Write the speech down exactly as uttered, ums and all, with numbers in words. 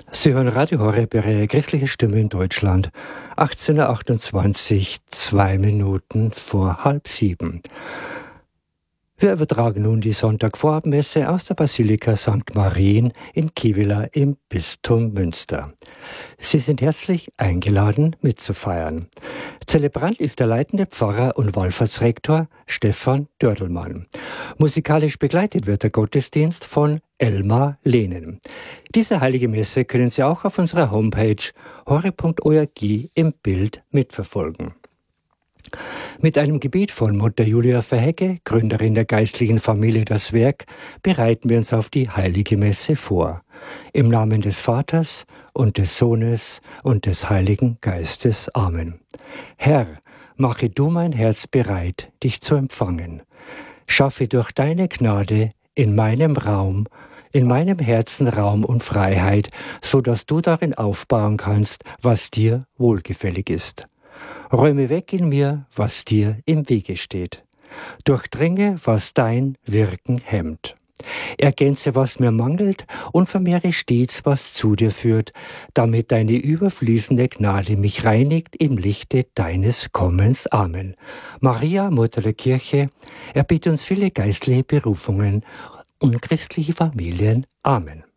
Sie hören Radio Horeb, Ihre christliche Stimme in Deutschland. achtzehn Uhr achtundzwanzig, zwei Minuten vor halb sieben. Wir übertragen nun die Sonntagvorabendmesse aus der Basilika Sankt Marien in Kivela im Bistum Münster. Sie sind herzlich eingeladen, mitzufeiern. Zelebrant ist der leitende Pfarrer und Wallfahrtsrektor Stefan Dördelmann. Musikalisch begleitet wird der Gottesdienst von Elmar Lehnen. Diese heilige Messe können Sie auch auf unserer Homepage horeb punkt org im Bild mitverfolgen. Mit einem Gebet von Mutter Julia Verhecke, Gründerin der geistlichen Familie Das Werk, bereiten wir uns auf die heilige Messe vor. Im Namen des Vaters und des Sohnes und des Heiligen Geistes. Amen. Herr, mache du mein Herz bereit, dich zu empfangen. Schaffe durch deine Gnade in meinem Raum, in meinem Herzen Raum und Freiheit, so dass du darin aufbauen kannst, was dir wohlgefällig ist. Räume weg in mir, was dir im Wege steht. Durchdringe, was dein Wirken hemmt. Ergänze, was mir mangelt, und vermehre stets, was zu dir führt, damit deine überfließende Gnade mich reinigt im Lichte deines Kommens. Amen. Maria, Mutter der Kirche, erbitte uns viele geistliche Berufungen und christliche Familien. Amen.